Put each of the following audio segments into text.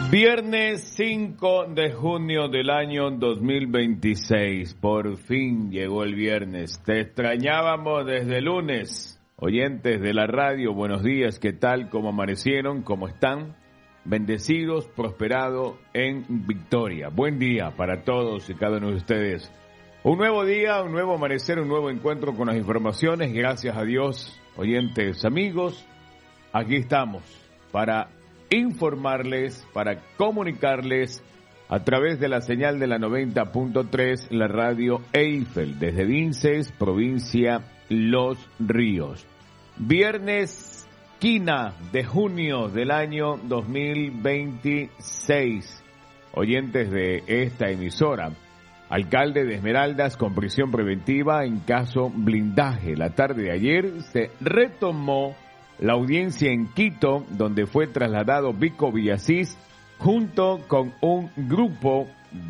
Viernes 5 de junio del año 2026. Por fin llegó el viernes. Te extrañábamos desde el lunes. Oyentes de la radio, buenos días. ¿Qué tal? ¿Cómo amanecieron? ¿Cómo están? Bendecidos, prosperados en victoria. Buen día para todos y cada uno de ustedes. Un nuevo día, un nuevo amanecer, un nuevo encuentro con las informaciones. Gracias a Dios, oyentes, amigos. Aquí estamos para informarles, para comunicarles a través de la señal de la 90.3, la radio Eiffel, desde Vinces, provincia Los Ríos. Viernes quina de junio del año 2026. Oyentes de esta emisora, alcalde de Esmeraldas con prisión preventiva en caso blindaje. La tarde de ayer se retomó la audiencia en Quito, donde fue trasladado Vico Villasís junto con un grupo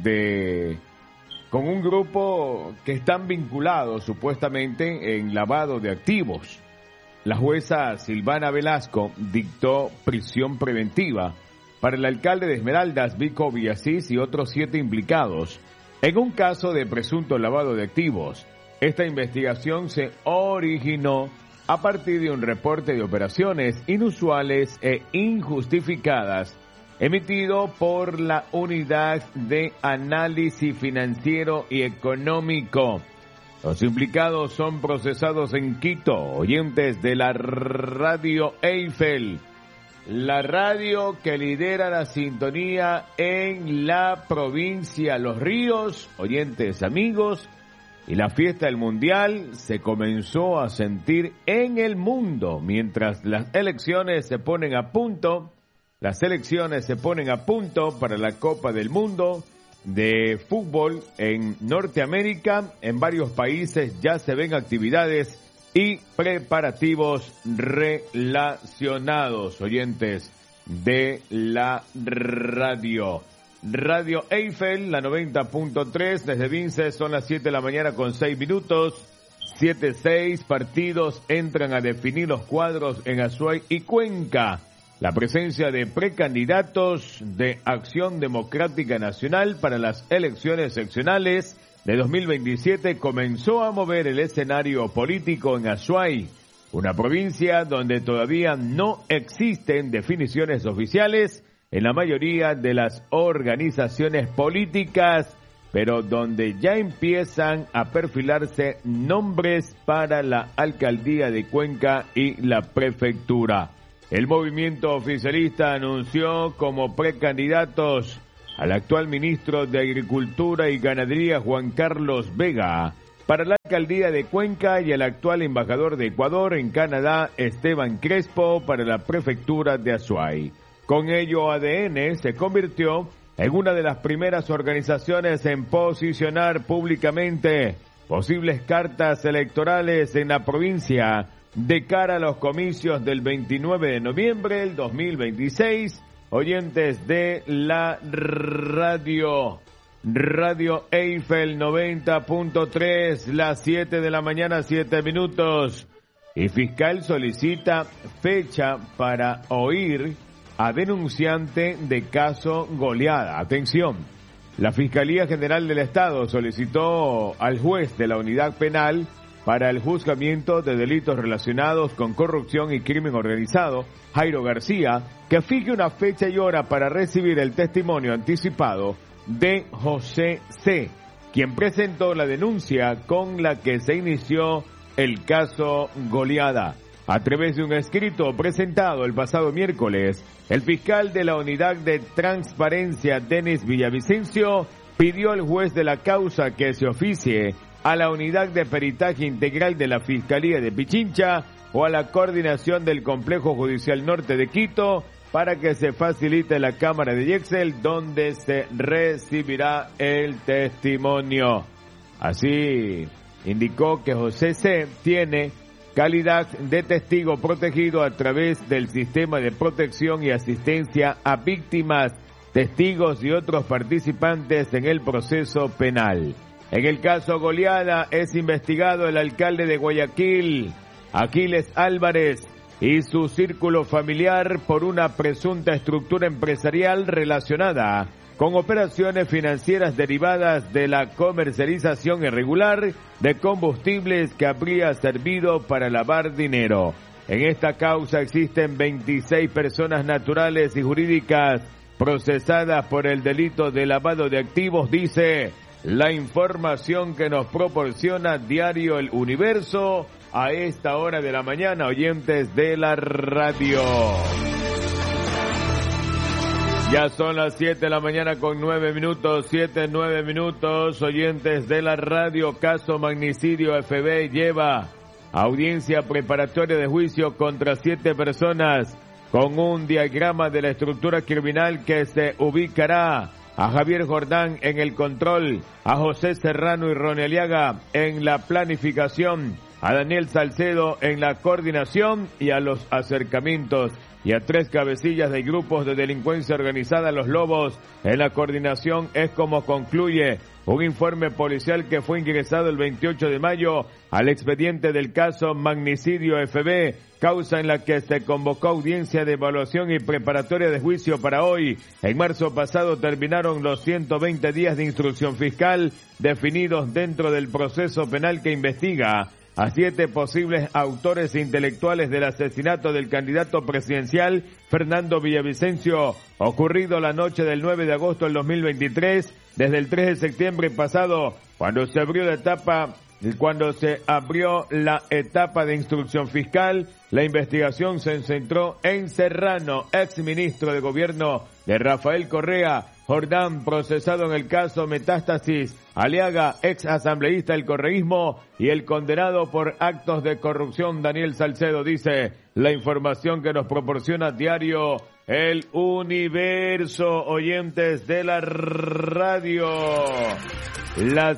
que están vinculados supuestamente en lavado de activos. La jueza Silvana Velasco dictó prisión preventiva para el alcalde de Esmeraldas, Vico Villasís, y otros 7 implicados en un caso de presunto lavado de activos. Esta investigación se originó a partir de un reporte de operaciones inusuales e injustificadas emitido por la Unidad de Análisis Financiero y Económico. Los implicados son procesados en Quito. Oyentes de la radio Eiffel, la radio que lidera la sintonía en la provincia Los Ríos, oyentes amigos, y la fiesta del Mundial se comenzó a sentir en el mundo mientras las elecciones se ponen a punto. Las selecciones se ponen a punto para la Copa del Mundo de fútbol en Norteamérica. En varios países ya se ven actividades y preparativos relacionados. Oyentes de la radio. Radio Eiffel, la 90.3, desde Vinces, son las 7 de la mañana con 6 minutos. 7-6 partidos entran a definir los cuadros en Azuay y Cuenca. La presencia de precandidatos de Acción Democrática Nacional para las elecciones seccionales de 2027 comenzó a mover el escenario político en Azuay, una provincia donde todavía no existen definiciones oficiales en la mayoría de las organizaciones políticas, pero donde ya empiezan a perfilarse nombres para la alcaldía de Cuenca y la prefectura. El movimiento oficialista anunció como precandidatos al actual ministro de Agricultura y Ganadería, Juan Carlos Vega, para la alcaldía de Cuenca, y al actual embajador de Ecuador en Canadá, Esteban Crespo, para la prefectura de Azuay. Con ello, ADN se convirtió en una de las primeras organizaciones en posicionar públicamente posibles cartas electorales en la provincia de cara a los comicios del 29 de noviembre del 2026. Oyentes de la radio Eiffel 90.3, las 7 de la mañana, 7 minutos. Y fiscal solicita fecha para oír a denunciante de caso Goleada. Atención, la Fiscalía General del Estado solicitó al juez de la unidad penal para el juzgamiento de delitos relacionados con corrupción y crimen organizado, Jairo García, que fije una fecha y hora para recibir el testimonio anticipado de José C., quien presentó la denuncia con la que se inició el caso Goleada. A través de un escrito presentado el pasado miércoles, el fiscal de la Unidad de Transparencia, Denis Villavicencio, pidió al juez de la causa que se oficie a la Unidad de Peritaje Integral de la Fiscalía de Pichincha o a la Coordinación del Complejo Judicial Norte de Quito para que se facilite la Cámara de Yexel, donde se recibirá el testimonio. Así indicó que José C. tiene calidad de testigo protegido a través del Sistema de Protección y Asistencia a Víctimas, Testigos y otros participantes en el proceso penal. En el caso Goleada es investigado el alcalde de Guayaquil, Aquiles Álvarez, y su círculo familiar por una presunta estructura empresarial relacionada con operaciones financieras derivadas de la comercialización irregular de combustibles que habría servido para lavar dinero. En esta causa existen 26 personas naturales y jurídicas procesadas por el delito de lavado de activos, dice la información que nos proporciona Diario El Universo a esta hora de la mañana, oyentes de la radio. Ya son las 7 de la mañana con 9 minutos, 9 minutos, oyentes de la radio. Caso magnicidio, FBI lleva audiencia preparatoria de juicio contra 7 personas con un diagrama de la estructura criminal que se ubicará a Javier Jordán en el control, a José Serrano y Ronnie Aliaga en la planificación, a Daniel Salcedo en la coordinación y a los acercamientos, y a 3 cabecillas de grupos de delincuencia organizada, los Lobos, en la coordinación. Es como concluye un informe policial que fue ingresado el 28 de mayo al expediente del caso magnicidio FB, causa en la que se convocó audiencia de evaluación y preparatoria de juicio para hoy. En marzo pasado terminaron los 120 días de instrucción fiscal definidos dentro del proceso penal que investiga a 7 posibles autores intelectuales del asesinato del candidato presidencial Fernando Villavicencio, ocurrido la noche del 9 de agosto del 2023, desde el 3 de septiembre pasado, cuando se abrió la etapa de instrucción fiscal. La investigación se centró en Serrano, ex ministro de gobierno de Rafael Correa, Jordán, procesado en el caso Metástasis, Aliaga, ex asambleísta del correísmo, y el condenado por actos de corrupción Daniel Salcedo, dice la información que nos proporciona Diario El Universo, oyentes de la radio. Las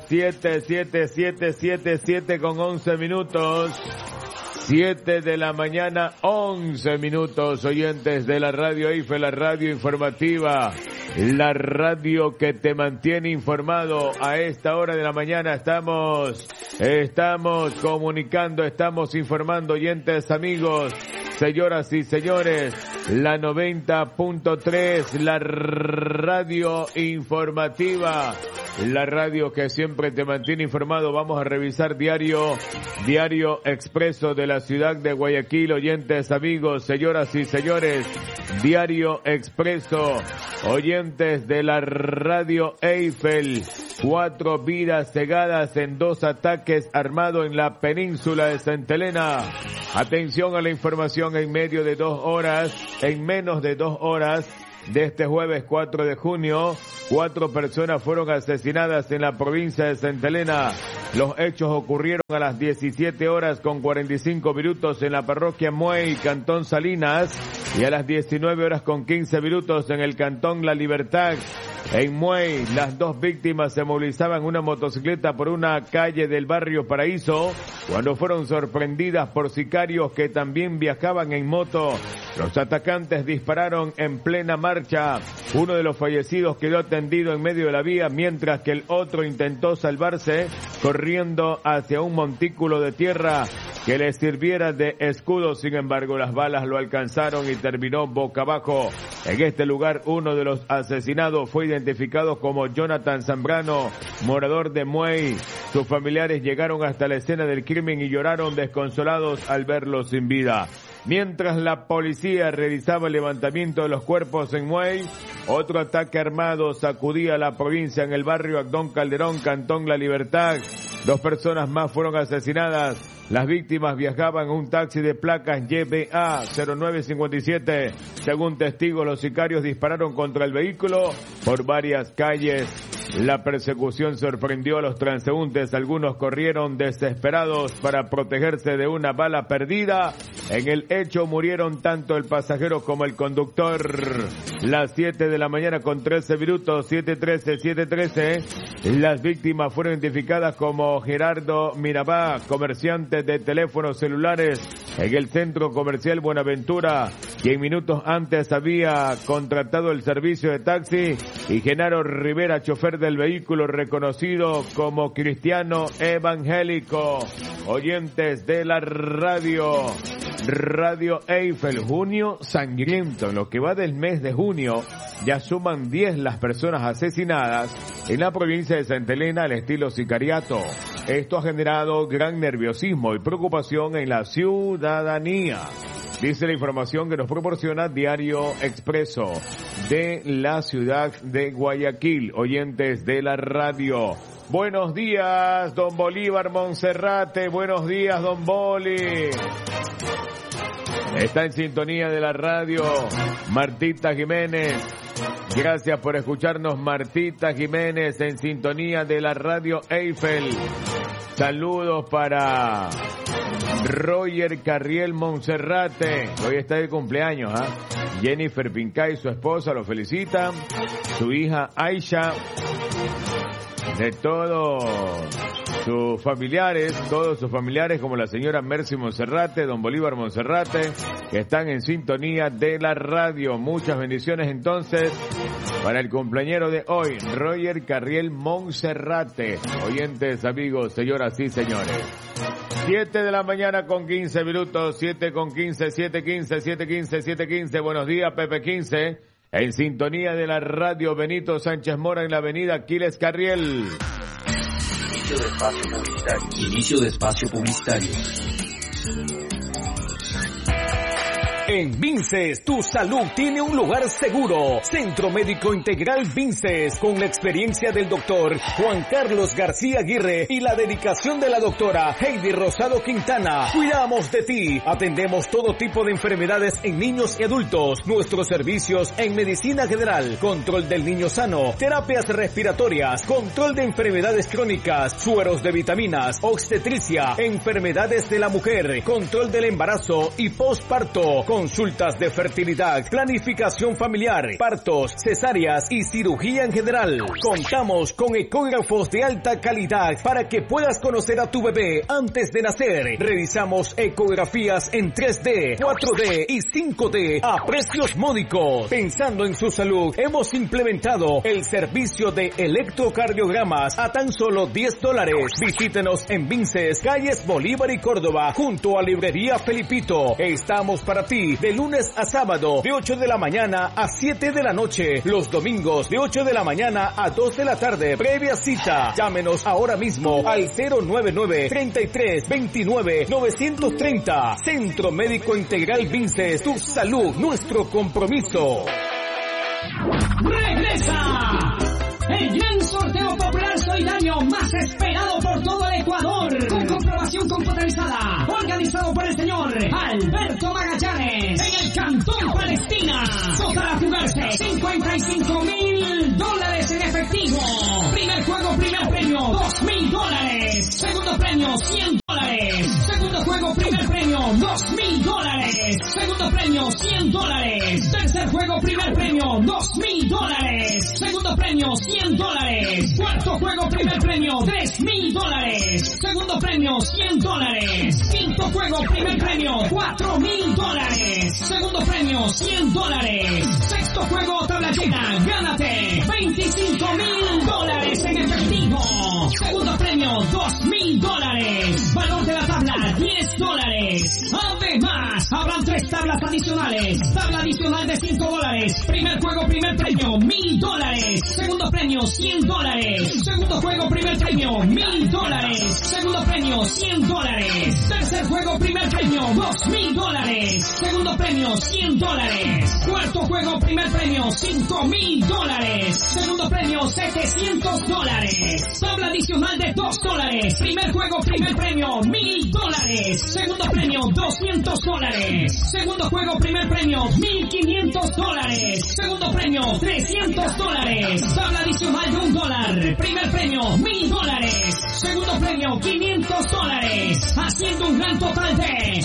7 con 11 minutos. 7 de la mañana, 11 minutos, oyentes de la radio IFE, la radio informativa, la radio que te mantiene informado. A esta hora de la mañana estamos comunicando, estamos informando, oyentes, amigos, señoras y señores, la 90.3, la radio informativa, la radio que siempre te mantiene informado. Vamos a revisar Diario Expreso de la ciudad de Guayaquil, oyentes, amigos, señoras y señores, Diario Expreso, oyentes de la radio Eiffel. 4 vidas cegadas en 2 ataques armados en la península de Santa Elena. Atención a la información en menos de 2 horas de este jueves 4 de junio, 4 personas fueron asesinadas en la provincia de Santa Elena. Los hechos ocurrieron a las 17 horas con 45 minutos en la parroquia Muey, Cantón Salinas, y a las 19 horas con 15 minutos en el Cantón La Libertad. En Muey, las 2 víctimas se movilizaban en una motocicleta por una calle del barrio Paraíso cuando fueron sorprendidas por sicarios que también viajaban en moto. Los atacantes dispararon en plena marcha. Uno de los fallecidos quedó tendido en medio de la vía, mientras que el otro intentó salvarse corriendo hacia un montículo de tierra que le sirviera de escudo. Sin embargo, las balas lo alcanzaron y terminó boca abajo. En este lugar, uno de los asesinados fue identificado como Jonathan Zambrano, morador de Muey. Sus familiares llegaron hasta la escena del crimen y lloraron desconsolados al verlo sin vida. Mientras la policía realizaba el levantamiento de los cuerpos en Muey, otro ataque armado sacudía la provincia en el barrio Agdón Calderón, Cantón La Libertad. 2 personas más fueron asesinadas. Las víctimas viajaban en un taxi de placas YBA 0957. Según testigos, los sicarios dispararon contra el vehículo por varias calles. La persecución sorprendió a los transeúntes. Algunos corrieron desesperados para protegerse de una bala perdida. En el hecho murieron tanto el pasajero como el conductor. Las 7 de la mañana con 13 minutos, 7:13. Las víctimas fueron identificadas como Gerardo Mirabá, comerciante de teléfonos celulares en el centro comercial Buenaventura, quien minutos antes había contratado el servicio de taxi, y Genaro Rivera, chofer del vehículo, reconocido como cristiano evangélico. Oyentes de la radio, Radio Eiffel, junio sangriento. En lo que va del mes de junio, ya suman 10 las personas asesinadas en la provincia de Santa Elena al estilo sicariato. Esto ha generado gran nerviosismo y preocupación en la ciudadanía. Dice la información que nos proporciona Diario Expreso de la ciudad de Guayaquil. Oyentes de la radio. Buenos días, don Bolívar Monserrate. Buenos días, don Boli. Está en sintonía de la radio Martita Jiménez. Gracias por escucharnos, Martita Jiménez, en sintonía de la radio Eiffel. Saludos para Roger Carriel Monserrate. Hoy está de cumpleaños, ¿ah? Jennifer Pincay, su esposa, lo felicita. Su hija Aisha. De todos sus familiares como la señora Mercy Monserrate, don Bolívar Monserrate, que están en sintonía de la radio. Muchas bendiciones entonces para el cumpleañero de hoy, Roger Carriel Monserrate. Oyentes, amigos, señoras y señores. 7 de la mañana con 15 minutos, 7 con 15, 7:15, 7:15, 7:15. Buenos días, Pepe 15. En sintonía de la radio Benito Sánchez Mora en la avenida Aquiles Carriel. Inicio de espacio publicitario. En Vinces, tu salud tiene un lugar seguro. Centro Médico Integral Vinces, con la experiencia del doctor Juan Carlos García Aguirre y la dedicación de la doctora Heidi Rosado Quintana. Cuidamos de ti. Atendemos todo tipo de enfermedades en niños y adultos. Nuestros servicios en medicina general, control del niño sano, terapias respiratorias, control de enfermedades crónicas, sueros de vitaminas, obstetricia, enfermedades de la mujer, control del embarazo y posparto, consultas de fertilidad, planificación familiar, partos, cesáreas y cirugía en general. Contamos con ecógrafos de alta calidad para que puedas conocer a tu bebé antes de nacer. Realizamos ecografías en 3D, 4D y 5D a precios módicos. Pensando en su salud, hemos implementado el servicio de electrocardiogramas a tan solo $10. Visítenos en Vinces, calles Bolívar y Córdoba, junto a Librería Felipito. Estamos para ti de lunes a sábado, de 8 de la mañana a 7 de la noche. Los domingos, de 8 de la mañana a 2 de la tarde. Previa cita. Llámenos ahora mismo al 099-3329-930. Centro Médico Integral Vinces. Tu salud, nuestro compromiso. ¡Regresa! El gran sorteo popular solidario más esperado por todo el Ecuador, con comprobación computarizada, organizado por el señor Alberto Magallanes, en el Cantón Palestina. Tocará jugarse $55,000 en efectivo. Primer juego, primer premio, $2,000. Segundo premio, $100. Segundo juego, primer premio, $2,000. Segundo premio, $100. Tercer juego, primer premio, $2,000. Segundo premio, $100. Cuarto juego, primer premio, $3,000. Segundo premio, $100. Quinto juego, primer premio, $4,000. Segundo premio, $100. Sexto juego, tabla llena, gánate $25,000 en efectivo. Segundo premio, $2,000. Valor de la tabla, $10. Además, habrán 3 tablas adicionales. Tabla adicional de $5. Primer juego, primer premio, $1,000. Segundo premio, $100. Segundo juego, primer premio, $1,000. Segundo premio, $100. Tercer juego, primer premio, $2,000. Segundo premio, $100. Cuarto juego, primer premio, $5,000. Segundo premio, $700. Tabla adicional de $2. Primer juego, primer premio, $1,000. Segundo premio, $200. Segundo juego, primer premio, $1,500. Segundo premio, $300. Tabla adicional de $1. Primer premio, $1,000. Segundo premio, $500. Haciendo un gran total de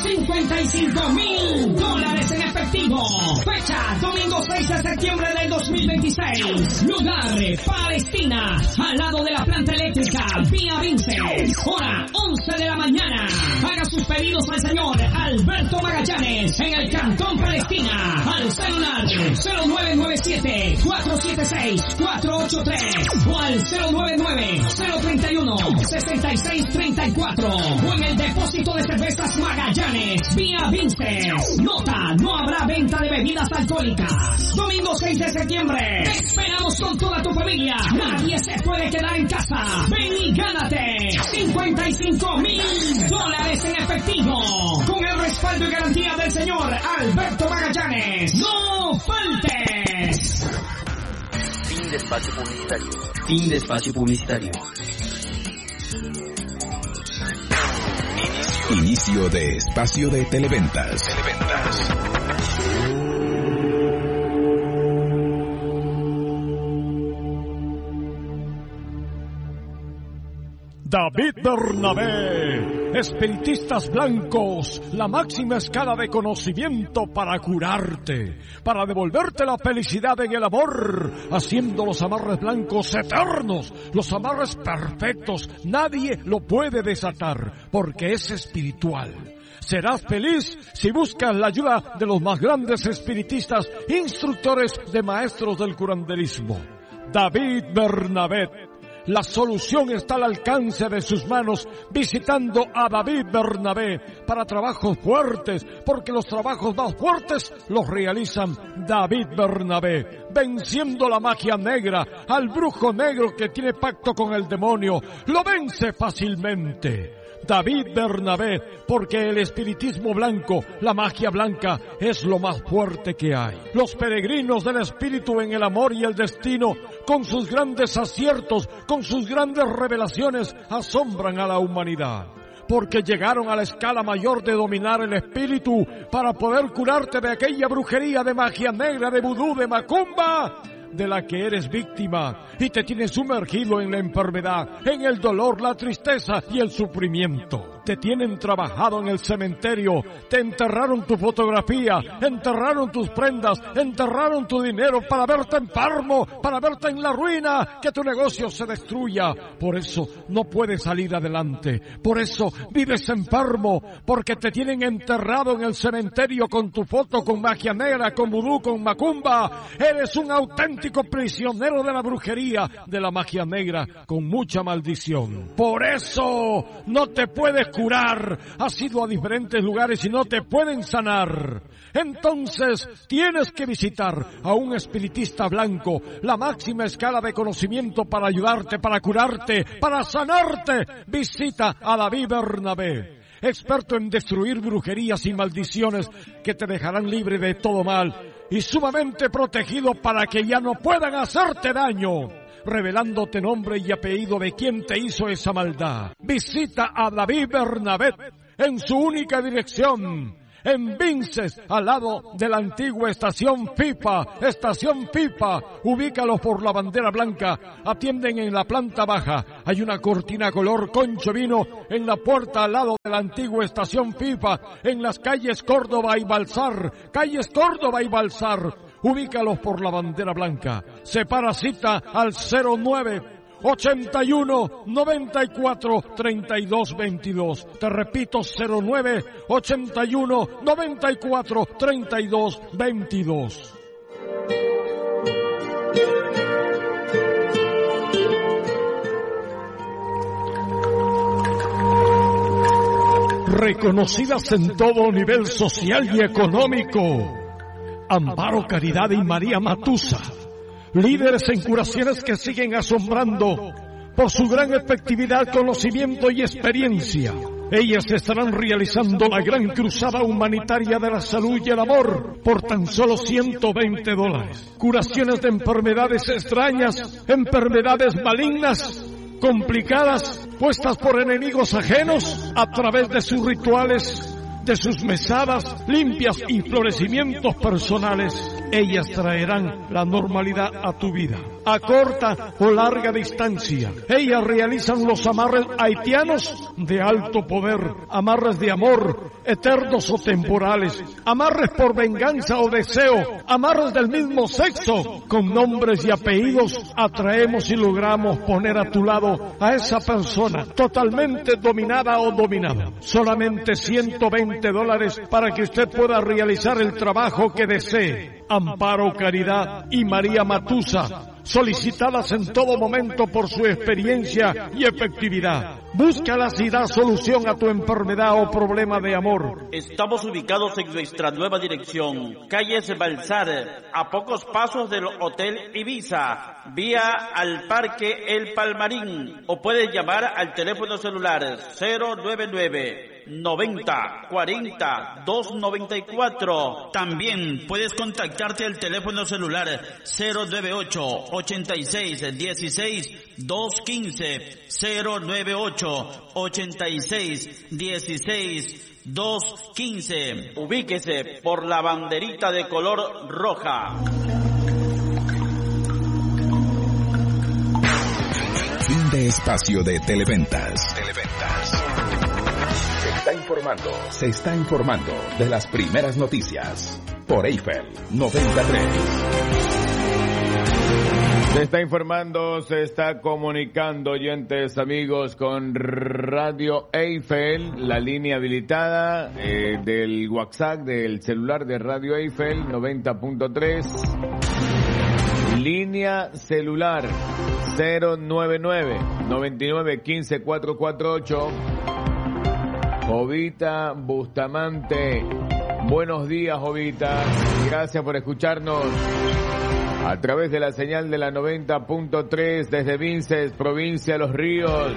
$55,000 en efectivo. Fecha, domingo 6 de septiembre del 2026. Lugar, Palestina, al lado de la planta eléctrica Vía Vinces. Hora, 11 de la mañana. Haga sus pedidos al señor Alberto Magallanes en el Cantón Palestina. Al celular 0997-477 776-483 o al 099-031-6634 o en el depósito de cervezas Magallanes vía Vinces. Nota, no habrá venta de bebidas alcohólicas. Domingo 6 de septiembre. Te esperamos con toda tu familia. Nadie se puede quedar en casa. Ven y gánate $55,000 en efectivo. Con el respaldo y garantía del señor Alberto Magallanes. ¡No faltes! Fin de espacio publicitario. Fin de espacio publicitario. Inicio de espacio de televentas. David Bernabé, espiritistas blancos, la máxima escala de conocimiento para curarte, para devolverte la felicidad en el amor, haciendo los amarres blancos eternos, los amarres perfectos. Nadie lo puede desatar, porque es espiritual. Serás feliz si buscas la ayuda de los más grandes espiritistas, instructores de maestros del curanderismo. David Bernabé. La solución está al alcance de sus manos visitando a David Bernabé para trabajos fuertes, porque los trabajos más fuertes los realizan David Bernabé, venciendo la magia negra, al brujo negro que tiene pacto con el demonio, lo vence fácilmente. David Bernabé, porque el espiritismo blanco, la magia blanca, es lo más fuerte que hay. Los peregrinos del espíritu en el amor y el destino, con sus grandes aciertos, con sus grandes revelaciones, asombran a la humanidad. Porque llegaron a la escala mayor de dominar el espíritu para poder curarte de aquella brujería de magia negra, de vudú, de macumba, de la que eres víctima y te tienes sumergido en la enfermedad, en el dolor, la tristeza y el sufrimiento. Te tienen trabajado en el cementerio, te enterraron tu fotografía, enterraron tus prendas, enterraron tu dinero para verte enfermo, para verte en la ruina, que tu negocio se destruya. Por eso no puedes salir adelante, por eso vives enfermo, porque te tienen enterrado en el cementerio con tu foto, con magia negra, con vudú, con macumba. Eres un auténtico prisionero de la brujería, de la magia negra, con mucha maldición. Por eso no te puedes curar. Has ido a diferentes lugares y no te pueden sanar. Entonces tienes que visitar a un espiritista blanco, la máxima escala de conocimiento para ayudarte, para curarte, para sanarte. Visita a David Bernabé, experto en destruir brujerías y maldiciones que te dejarán libre de todo mal y sumamente protegido para que ya no puedan hacerte daño, revelándote nombre y apellido de quien te hizo esa maldad. Visita a David Bernabé en su única dirección, en Vinces, al lado de la antigua estación FIFA. Ubícalos por la bandera blanca. Atienden en la planta baja. Hay una cortina color concho vino en la puerta al lado de la antigua estación FIFA, en las calles Córdoba y Balsar. Ubícalos por la bandera blanca. Separa cita al 09-81-94-32-22. Te repito, 09-81-94-32-22. Reconocidas en todo nivel social y económico, Amparo Caridad y María Matusa, líderes en curaciones que siguen asombrando por su gran efectividad, conocimiento y experiencia. Ellas estarán realizando la gran cruzada humanitaria de la salud y el amor por tan solo $120. Curaciones de enfermedades extrañas, enfermedades malignas, complicadas, puestas por enemigos ajenos a través de sus rituales, de sus mesadas limpias y florecimientos personales. Ellas traerán la normalidad a tu vida, a corta o larga distancia. Ellas realizan los amarres haitianos de alto poder, amarres de amor, eternos o temporales, amarres por venganza o deseo, amarres del mismo sexo. Con nombres y apellidos atraemos y logramos poner a tu lado a esa persona totalmente dominada o dominado. Solamente $120 para que usted pueda realizar el trabajo que desee. Amparo Caridad y María Matusa, solicitadas en todo momento por su experiencia y efectividad. Búscalas y da solución a tu enfermedad o problema de amor. Estamos ubicados en nuestra nueva dirección, calle Balsar, a pocos pasos del Hotel Ibiza, vía al Parque El Palmarín, o puedes llamar al teléfono celular 099 90 40 294. También puedes contactarte al teléfono celular 098 86 16 215, 098 86 16 215. Ubíquese por la banderita de color roja. Fin de espacio de Televentas. Se está informando de las primeras noticias por Eiffel 93. Se está informando, se está comunicando, oyentes, amigos, con Radio Eiffel, la línea habilitada del WhatsApp, del celular de Radio Eiffel 90.3. Línea celular 099-9915-448. Jovita Bustamante. Buenos días, Jovita. Gracias por escucharnos a través de la señal de la 90.3 desde Vinces, provincia de Los Ríos.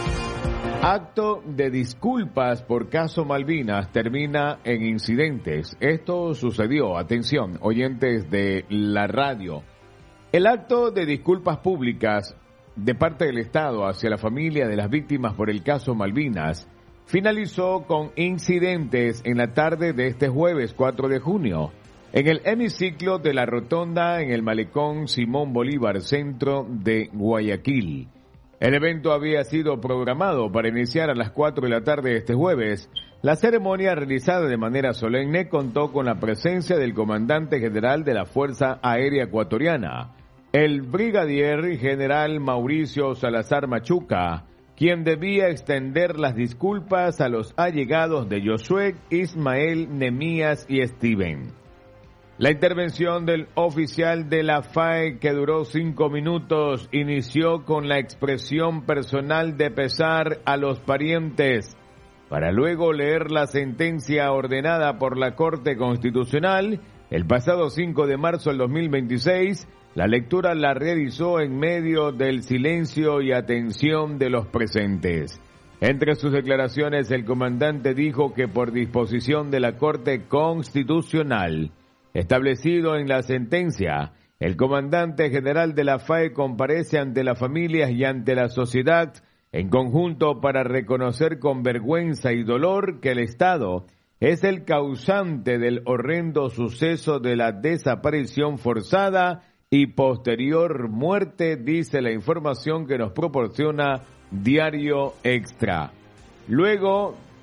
Acto de disculpas por caso Malvinas termina en incidentes. Esto sucedió, atención, oyentes de la radio. El acto de disculpas públicas de parte del Estado hacia la familia de las víctimas por el caso Malvinas finalizó con incidentes en la tarde de este jueves 4 de junio. En el hemiciclo de la Rotonda, en el malecón Simón Bolívar, centro de Guayaquil. El evento había sido programado para iniciar a las 4 de la tarde de este jueves. La ceremonia, realizada de manera solemne, contó con la presencia del comandante general de la Fuerza Aérea Ecuatoriana, el brigadier general Mauricio Salazar Machuca, quien debía extender las disculpas a los allegados de Josué, Ismael, Nemías y Steven. La intervención del oficial de la FAE, que duró 5 minutos, inició con la expresión personal de pesar a los parientes, para luego leer la sentencia ordenada por la Corte Constitucional el pasado 5 de marzo del 2026. La lectura la realizó en medio del silencio y atención de los presentes. Entre sus declaraciones, el comandante dijo que por disposición de la Corte Constitucional, establecido en la sentencia, el comandante general de la FAE comparece ante las familias y ante la sociedad en conjunto para reconocer con vergüenza y dolor que el Estado es el causante del horrendo suceso de la desaparición forzada y posterior muerte, dice la información que nos proporciona Diario Extra. Luego